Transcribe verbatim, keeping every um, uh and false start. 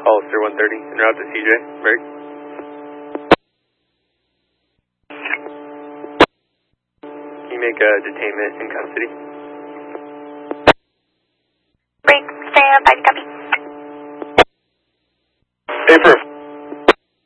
Hollister one thirty, en route to C J, break. Can you make a detainment in custody? Break, stay up, I copy. Stay first.